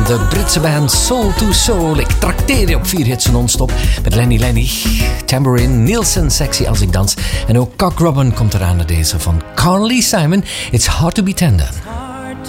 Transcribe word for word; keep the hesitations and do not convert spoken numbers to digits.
de Britse band Soul to Soul. Ik trakteer je op vier hits non-stop. Met Lenny Lenny, Tambourine, Nielsen, Sexy als ik dans. En ook Cock Robin komt eraan naar deze van Carly Simon. It's hard to be tender.